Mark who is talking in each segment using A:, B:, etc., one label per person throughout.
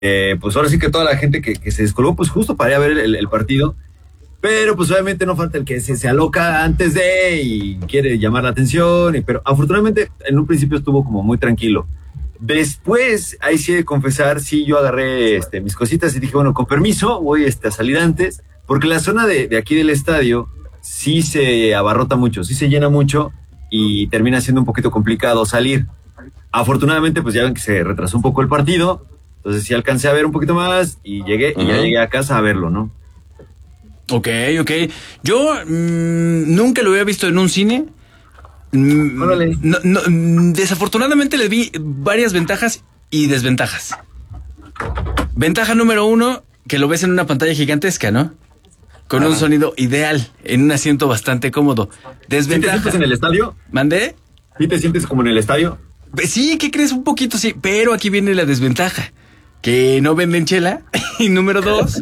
A: pues ahora sí que toda la gente que se descolgó, pues justo para ir a ver el partido. Pero pues obviamente no falta el que se aloca antes de y quiere llamar la atención, pero afortunadamente en un principio estuvo como muy tranquilo. Después, ahí sí he de confesar, sí yo agarré mis cositas y dije, bueno, con permiso, voy a salir antes, porque la zona de aquí del estadio sí se abarrota mucho, sí se llena mucho y termina siendo un poquito complicado salir. Afortunadamente, pues ya ven que se retrasó un poco el partido, entonces sí alcancé a ver un poquito más y llegué, y ya llegué a casa a verlo, ¿no?
B: Ok. Yo nunca lo había visto en un cine. Desafortunadamente le vi varias ventajas y desventajas. Ventaja número 1, que lo ves en una pantalla gigantesca, ¿no? Con un sonido ideal, en un asiento bastante cómodo. Desventaja.
A: ¿Sí te sientes en el estadio?
B: ¿Mandé?
A: ¿Sí te sientes como en el estadio?
B: Sí, ¿qué crees? Un poquito, sí, pero aquí viene la desventaja. Que no venden chela. Y número 2,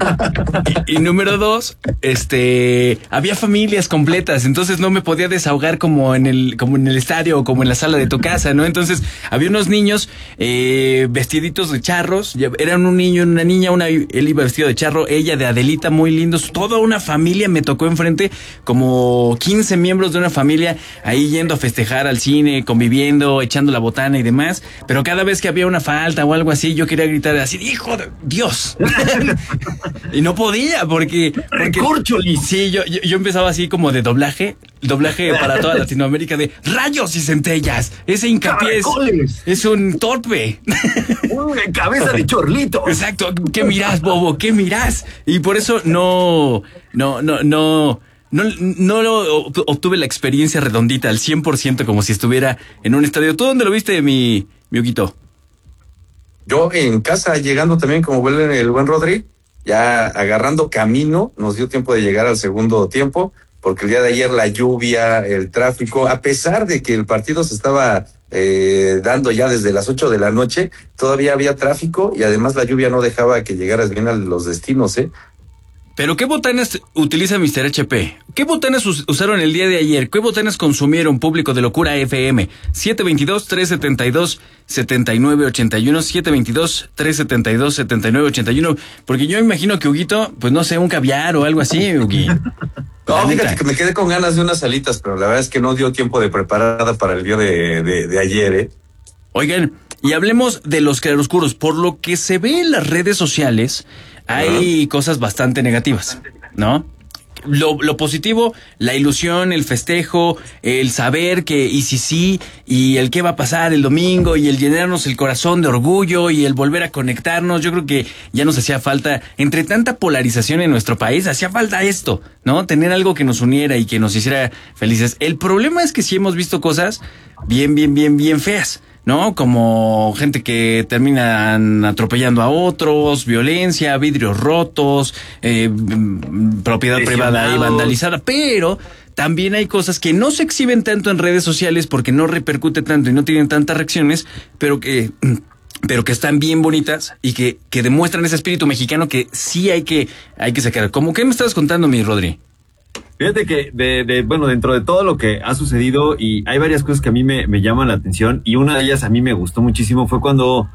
B: había familias completas, entonces no me podía desahogar como en el estadio o como en la sala de tu casa, ¿no? Entonces había unos niños vestiditos de charros, eran un niño y una niña, él iba vestido de charro, ella de Adelita, muy lindos, toda una familia me tocó enfrente, como 15 miembros de una familia ahí yendo a festejar al cine, conviviendo, echando la botana y demás, pero cada vez que había una falta o algo así, yo quería gritar así, ¡hijo de Dios! Y no podía porque
A: ¡Recorcholis!
B: Sí, yo empezaba así como de doblaje para toda Latinoamérica de rayos y centellas. Ese hincapié es un torpe.
A: Cabeza de chorlito.
B: Exacto. ¿Qué mirás, bobo? ¿Qué mirás? Y por eso no obtuve la experiencia redondita al 100% como si estuviera en un estadio. ¿Tú dónde lo viste, mi Huguito?
C: Yo en casa, llegando también, como vuelve el buen Rodri, ya agarrando camino, nos dio tiempo de llegar al segundo tiempo, porque el día de ayer la lluvia, el tráfico, a pesar de que el partido se estaba dando ya desde las 8 de la noche, todavía había tráfico y además la lluvia no dejaba que llegaras bien a los destinos,
B: ¿Pero qué botanas utiliza Mr. HP? ¿Qué botanas usaron el día de ayer? ¿Qué botanas consumieron, público de Locura FM? 722-372-7981, 722-372-7981, porque yo imagino que Huguito, pues no sé, un caviar o algo así, Hugui.
C: No, fíjate que me quedé con ganas de unas alitas, pero la verdad es que no dio tiempo de preparada para el día de ayer,
B: Oigan, y hablemos de los claroscuros. Por lo que se ve en las redes sociales, hay cosas bastante negativas, ¿no? Lo positivo, la ilusión, el festejo, el saber que y sí, y el qué va a pasar el domingo, y el llenarnos el corazón de orgullo, y el volver a conectarnos. Yo creo que ya nos hacía falta, entre tanta polarización en nuestro país, hacía falta esto, ¿no? Tener algo que nos uniera y que nos hiciera felices. El problema es que sí hemos visto cosas bien feas, ¿no? Como gente que terminan atropellando a otros, violencia, vidrios rotos, propiedad privada y vandalizada, pero también hay cosas que no se exhiben tanto en redes sociales porque no repercute tanto y no tienen tantas reacciones, pero que están bien bonitas y que demuestran ese espíritu mexicano que sí hay que sacar. ¿Cómo qué me estabas contando, mi Rodri?
A: Fíjate que bueno, dentro de todo lo que ha sucedido, y hay varias cosas que a mí me llaman la atención, y una de ellas a mí me gustó muchísimo, fue cuando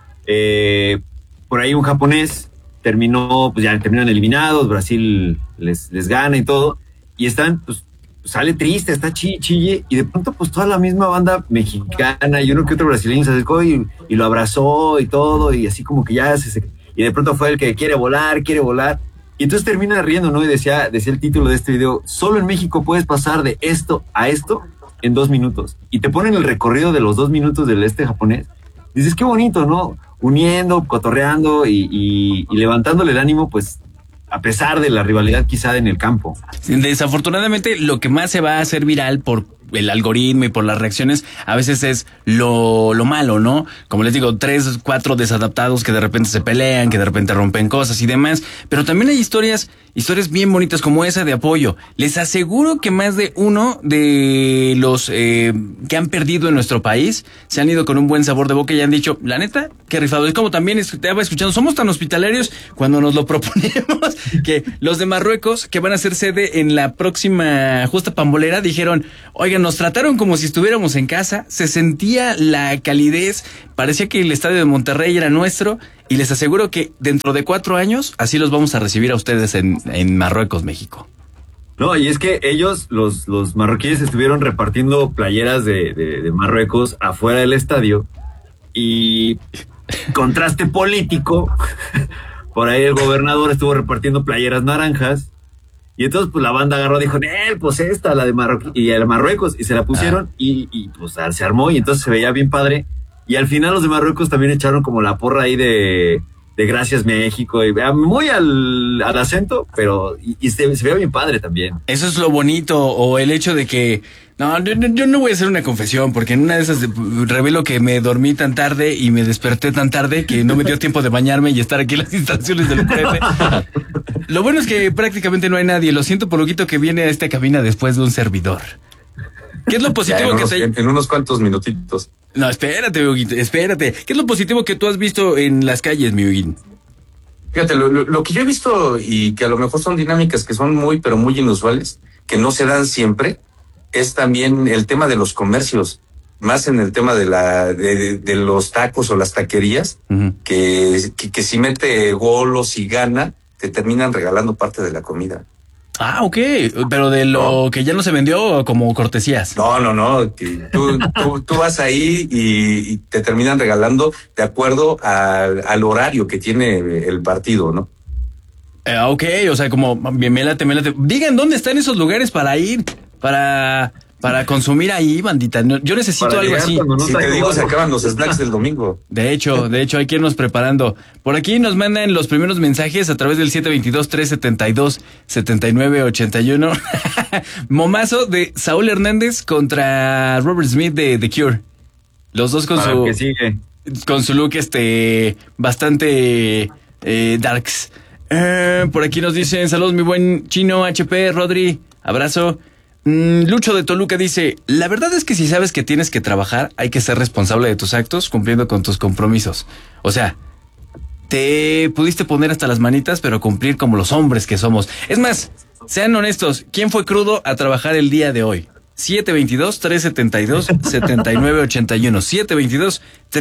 A: por ahí un japonés terminan eliminados, Brasil les gana y todo, y están, pues, sale triste, está chille, y de pronto pues toda la misma banda mexicana y uno que otro brasileño se acercó y lo abrazó y todo, y así como que ya y de pronto fue el que quiere volar, y entonces termina riendo, ¿no? Y decía el título de este video: solo en México puedes pasar de esto a esto en 2 minutos. Y te ponen el recorrido de los 2 minutos del japonés. Dices, qué bonito, ¿no? Uniendo, cotorreando y levantándole el ánimo, pues, a pesar de la rivalidad quizá en el campo.
B: Desafortunadamente, lo que más se va a hacer viral por el algoritmo y por las reacciones, a veces es lo malo, ¿no? Como les digo, 3, 4 desadaptados que de repente se pelean, que de repente rompen cosas y demás, pero también hay historias bien bonitas como esa de apoyo. Les aseguro que más de uno de los que han perdido en nuestro país se han ido con un buen sabor de boca y han dicho, la neta, qué rifado. Es como también estaba escuchando, somos tan hospitalarios cuando nos lo proponemos, que los de Marruecos, que van a ser sede en la próxima justa pambolera, dijeron, oigan, nos trataron como si estuviéramos en casa, se sentía la calidez, parecía que el estadio de Monterrey era nuestro, y les aseguro que dentro de 4 años, así los vamos a recibir a ustedes en Marruecos, México.
A: No, y es que ellos, los marroquíes, estuvieron repartiendo playeras de Marruecos afuera del estadio, y contraste político, por ahí el gobernador estuvo repartiendo playeras naranjas, y entonces pues la banda agarró y dijo, pues esta, la de Marruecos, y se la pusieron, y pues se armó, y entonces se veía bien padre, y al final los de Marruecos también echaron como la porra ahí de Gracias México, y muy al acento, pero y se veía bien padre también.
B: Eso es lo bonito, o el hecho de que, yo no voy a hacer una confesión, porque en una de esas revelo que me dormí tan tarde y me desperté tan tarde que no me dio tiempo de bañarme y estar aquí en las instalaciones del UPF. Lo bueno es que prácticamente no hay nadie, lo siento por lo quito que viene a esta cabina después de un servidor. ¿Qué es lo positivo
C: en unos cuantos minutitos?
B: No, espérate, Huguito, espérate. ¿Qué es lo positivo que tú has visto en las calles, mi Huguín?
C: Fíjate, lo que yo he visto y que a lo mejor son dinámicas que son muy, pero muy inusuales, que no se dan siempre, es también el tema de los comercios, más en el tema de los tacos o las taquerías, que si mete golos y gana, te terminan regalando parte de la comida.
B: Ah, ok, pero de lo que ya no se vendió como cortesías.
C: No, que tú vas ahí y te terminan regalando de acuerdo al horario que tiene el partido, ¿no?
B: Ok, o sea, como me late. Digan dónde están esos lugares para ir, para consumir ahí, bandita. Yo necesito para algo así.
C: Si te digo, se acaban los snacks del domingo.
B: De hecho, hay que irnos preparando. Por aquí nos mandan los primeros mensajes a través del 722-372-7981. Momazo de Saúl Hernández contra Robert Smith de The Cure. Los dos con su look bastante darks. Por aquí nos dicen, saludos mi buen Chino, HP, Rodri, abrazo. Lucho de Toluca dice, la verdad es que si sabes que tienes que trabajar, hay que ser responsable de tus actos cumpliendo con tus compromisos. O sea, te pudiste poner hasta las manitas, pero cumplir como los hombres que somos. Es más, sean honestos, ¿quién fue crudo a trabajar el día de hoy? 722-372-7981.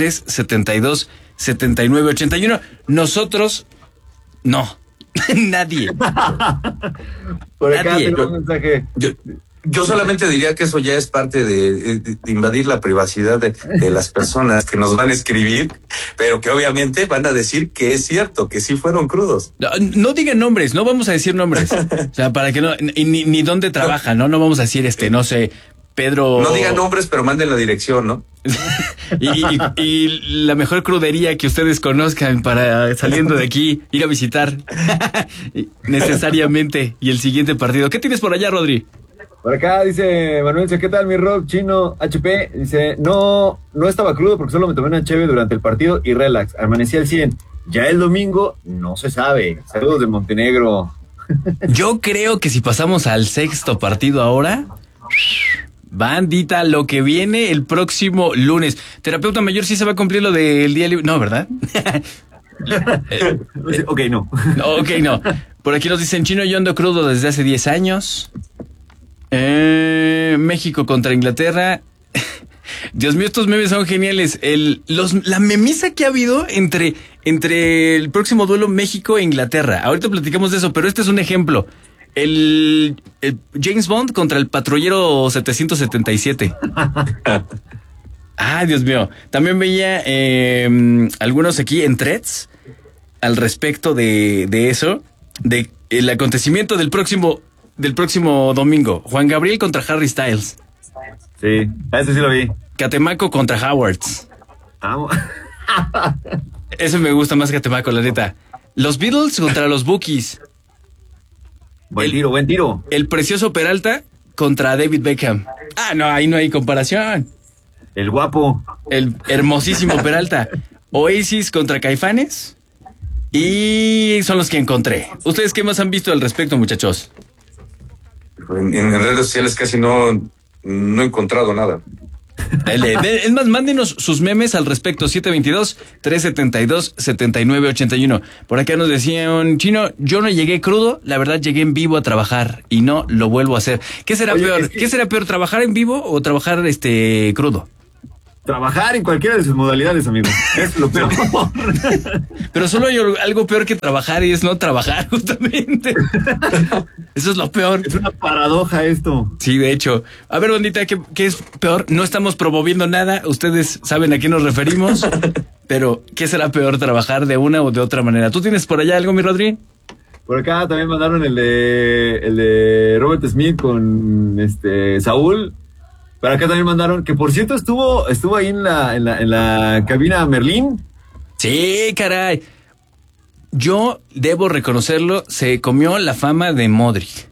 B: 722-372-7981. Nosotros, no. Nadie.
A: Por acá tengo un mensaje.
C: Yo solamente diría que eso ya es parte de invadir la privacidad de las personas que nos van a escribir, pero que obviamente van a decir que es cierto, que sí fueron crudos.
B: No digan nombres, no vamos a decir nombres. O sea, para que no, ni dónde trabajan, ¿no? No vamos a decir no sé, Pedro.
C: No digan nombres, pero manden la dirección, ¿no?
B: y la mejor crudería que ustedes conozcan para saliendo de aquí, ir a visitar necesariamente. Y el siguiente partido. ¿Qué tienes por allá, Rodri?
A: Por acá dice Manuel, ¿qué tal mi rock Chino HP? Dice, no estaba crudo porque solo me tomé una cheve durante el partido y relax, amanecí al 100. Ya el domingo no se sabe. Saludos de Montenegro.
B: Yo creo que si pasamos al sexto partido ahora, bandita, lo que viene el próximo lunes. Terapeuta mayor, ¿sí se va a cumplir lo del día libre? No, ¿verdad?
A: Ok, no.
B: Ok, no. Por aquí nos dicen, Chino, yo ando crudo desde hace 10 años. México contra Inglaterra. Dios mío, estos memes son geniales. La memisa que ha habido entre el próximo duelo México e Inglaterra. Ahorita platicamos de eso, pero este es un ejemplo. El James Bond contra el patrullero 777. Ay, Dios mío. También veía algunos aquí en threads al respecto de eso, de el acontecimiento del próximo domingo. Juan Gabriel contra Harry Styles.
A: Sí, a ese sí lo vi.
B: Catemaco contra Howards. Eso me gusta más Catemaco, la neta. Los Beatles contra los Bookies.
A: Buen tiro.
B: El precioso Peralta contra David Beckham. Ah, no, ahí no hay comparación.
A: El guapo.
B: El hermosísimo Peralta. Oasis contra Caifanes. Y son los que encontré. ¿Ustedes qué más han visto al respecto, muchachos?
C: En redes sociales casi no he encontrado nada.
B: Es más, mándenos sus memes al respecto, 722-372-7981. Por acá nos decían, Chino, yo no llegué crudo, la verdad llegué en vivo a trabajar y no lo vuelvo a hacer. ¿Qué será peor? ¿Qué será peor, trabajar en vivo o trabajar crudo?
A: Trabajar en cualquiera de sus modalidades, amigo. Es lo peor.
B: Pero solo hay algo peor que trabajar y es no trabajar, justamente. Eso es lo peor.
A: Es una paradoja esto.
B: Sí, de hecho. A ver, bandita, ¿qué es peor? No estamos promoviendo nada. Ustedes saben a qué nos referimos. Pero, ¿qué será peor, trabajar de una o de otra manera? ¿Tú tienes por allá algo, mi Rodri?
A: Por acá también mandaron el de Robert Smith con Saúl. Para acá también mandaron, que por cierto estuvo ahí en la cabina Merlín.
B: Sí, caray. Yo debo reconocerlo, se comió la fama de Modric.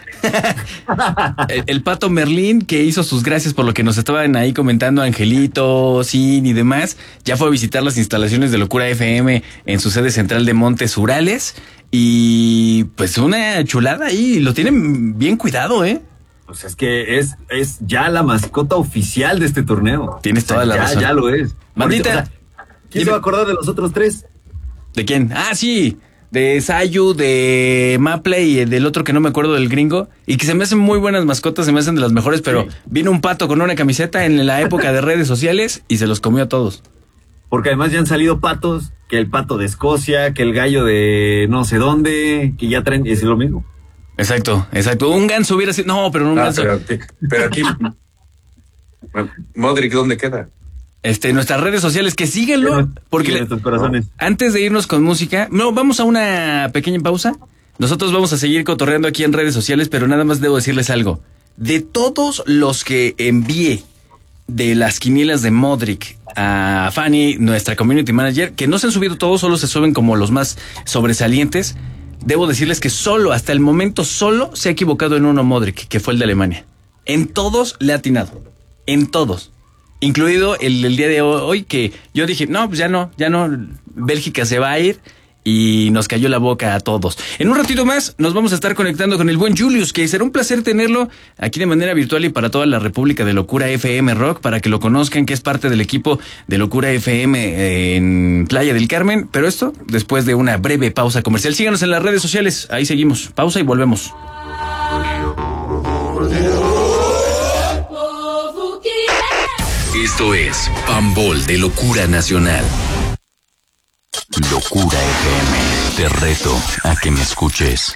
B: el Pato Merlín, que hizo sus gracias por lo que nos estaban ahí comentando Angelito, Sin y demás, ya fue a visitar las instalaciones de Locura FM en su sede central de Montes Urales. Y pues una chulada ahí, lo tienen bien cuidado, ¿eh?
A: Pues es que es ya la mascota oficial de este torneo.
B: Tienes toda la razón.
A: Ya lo es.
B: Maldita.
A: O sea, ¿quién se va a acordar de los otros tres?
B: ¿De quién? Ah, sí. De Sayu, de Maple y del otro que no me acuerdo del gringo. Y que se me hacen muy buenas mascotas, se me hacen de las mejores, pero sí. Vino un pato con una camiseta en la época de redes sociales y se los comió a todos.
A: Porque además ya han salido patos, que el pato de Escocia, que el gallo de no sé dónde, que ya traen, es lo mismo.
B: Exacto. Un ganso hubiera sido... No, pero no un ganso.
C: Pero aquí... Modric, ¿dónde queda?
B: Nuestras redes sociales, que síguenlo, porque antes de irnos con música, no, vamos a una pequeña pausa. Nosotros vamos a seguir cotorreando aquí en redes sociales, pero nada más debo decirles algo. De todos los que envié de las quinielas de Modric a Fanny, nuestra community manager, que no se han subido todos, solo se suben como los más sobresalientes. Debo decirles que hasta el momento, se ha equivocado en uno Modric, que fue el de Alemania. En todos le ha atinado. En todos. Incluido el día de hoy, que yo dije, no, pues ya no. Bélgica se va a ir y nos cayó la boca a todos. En un ratito más nos vamos a estar conectando con el buen Julius, que será un placer tenerlo aquí de manera virtual y para toda la República de Locura FM Rock, para que lo conozcan, que es parte del equipo de Locura FM en Playa del Carmen. Pero esto después de una breve pausa comercial. Síganos en las redes sociales, ahí seguimos. Pausa y volvemos.
D: Esto es Pambol de Locura Nacional. Locura FM, te reto a que me escuches.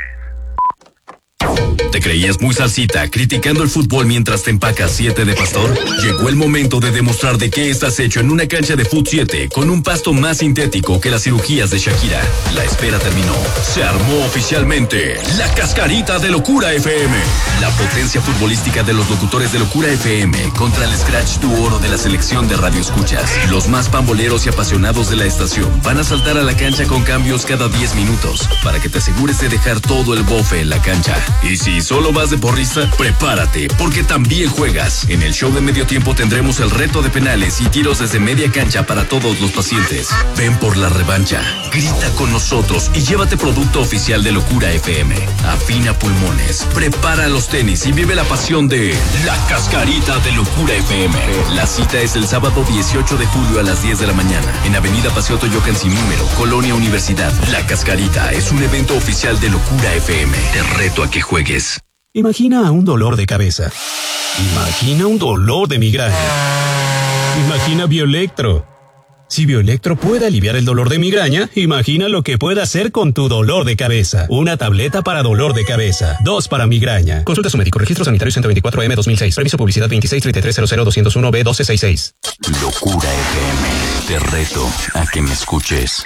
D: ¿Te creías muy salsita criticando el fútbol mientras te empacas 7 de pastor? Llegó el momento de demostrar de qué estás hecho en una cancha de Fut 7 con un pasto más sintético que las cirugías de Shakira. La espera terminó. Se armó oficialmente la cascarita de Locura FM. La potencia futbolística de los locutores de Locura FM contra el Scratch tu oro de la selección de radioescuchas. Los más pamboleros y apasionados de la estación van a saltar a la cancha con cambios cada 10 minutos para que te asegures de dejar todo el bofe en la cancha. Y si solo vas de porrista, prepárate, porque también juegas. En el show de medio tiempo tendremos el reto de penales y tiros desde media cancha para todos los pacientes. Ven por la revancha, grita con nosotros y llévate producto oficial de Locura FM. Afina pulmones, prepara los tenis y vive la pasión de la cascarita de Locura FM. La cita es el sábado 18 de julio a las 10 de la mañana en Avenida Paseo Toyocan sin número, Colonia Universidad. La cascarita es un evento oficial de Locura FM. Te reto a que juegues.
E: Imagina un dolor de cabeza. Imagina un dolor de migraña. Imagina Bioelectro. Si Bioelectro puede aliviar el dolor de migraña, imagina lo que puede hacer con tu dolor de cabeza. Una tableta para dolor de cabeza, 2 para migraña. Consulta a su médico. Registro sanitario 124M 2006. Permiso publicidad 2633000201B1266.
D: Locura FM. Te reto a que me escuches.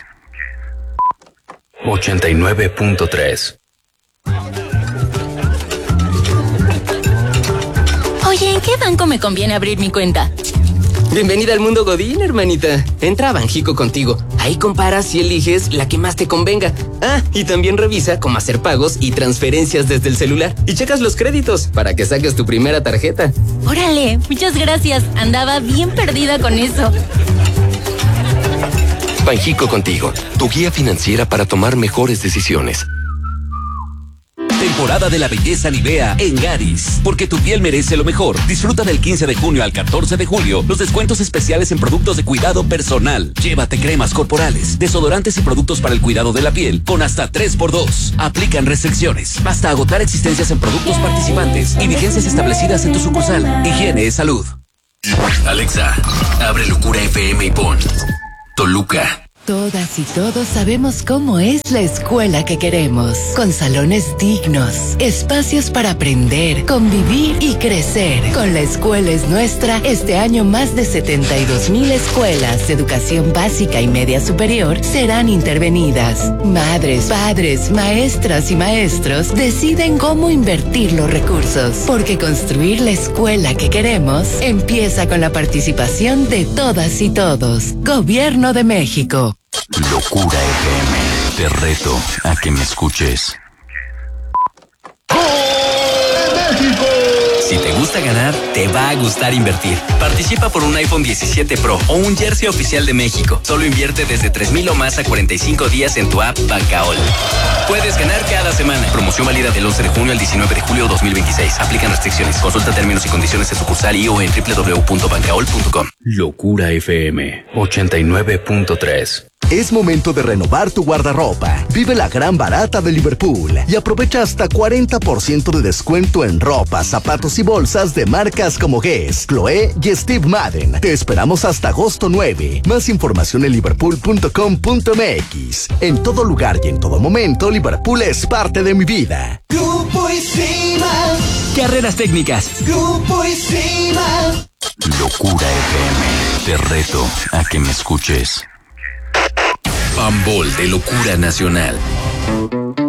D: 89.3.
F: Oye, ¿en qué banco me conviene abrir mi cuenta?
G: Bienvenida al mundo Godín, hermanita. Entra a Banjico Contigo. Ahí comparas y eliges la que más te convenga. Ah, y también revisa cómo hacer pagos y transferencias desde el celular. Y checas los créditos para que saques tu primera tarjeta.
F: Órale, muchas gracias. Andaba bien perdida con eso.
D: Banjico Contigo, tu guía financiera para tomar mejores decisiones.
H: El temporada de la belleza Nivea en Garis, porque tu piel merece lo mejor. Disfruta del 15 de junio al 14 de julio los descuentos especiales en productos de cuidado personal. Llévate cremas corporales, desodorantes y productos para el cuidado de la piel con hasta 3x2. Aplican restricciones. Basta agotar existencias en productos participantes y vigencias establecidas en tu sucursal. Higiene es salud.
D: Alexa, abre Locura FM y pon Toluca.
I: Todas y todos sabemos cómo es la escuela que queremos, con salones dignos, espacios para aprender, convivir y crecer. Con La Escuela es Nuestra, este año más de 72,000 escuelas de educación básica y media superior serán intervenidas. Madres, padres, maestras y maestros deciden cómo invertir los recursos, porque construir la escuela que queremos empieza con la participación de todas y todos. Gobierno de México.
D: Locura FM. Te reto a que me escuches. Si te gusta ganar, te va a gustar invertir. Participa por un iPhone 17 Pro o un jersey oficial de México. Solo invierte desde 3,000 o más a 45 días en tu app Bancaol. Puedes ganar cada semana. Promoción válida del 11 de junio al 19 de julio 2026. Aplican restricciones. Consulta términos y condiciones en sucursal y o en www.bancaol.com. Locura FM 89.3.
J: Es momento de renovar tu guardarropa. Vive la gran barata de Liverpool y aprovecha hasta 40% de descuento en ropa, zapatos y bolsas de marcas como Guess, Chloé y Steve Madden. Te esperamos hasta agosto 9. Más información en liverpool.com.mx. En todo lugar y en todo momento, Liverpool es parte de mi vida.
K: Grupo Isima.
D: Carreras técnicas.
K: Grupo Isima.
D: Locura FM. Te reto a que me escuches. Pambol de Locura Nacional.